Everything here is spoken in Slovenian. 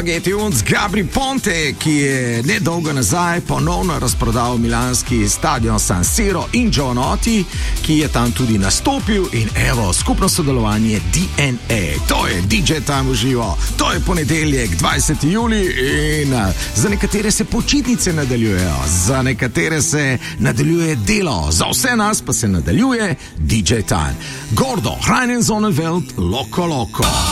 Spaghetti Uns Gabri Ponte, ki je nedolgo nazaj ponovno razprodal milanski stadion San Siro, in Giovanotti, ki je tam tudi nastopil, in evo, skupno sodelovanje DNA. To je DJ Time v živo, to je ponedeljek 20. julij in za nekatere se počitnice nadaljujejo, za nekatere se nadaljuje delo, za vse nas pa se nadaljuje DJ Time. Gordo, Hreinen Sonnenwelt, Loco Loco.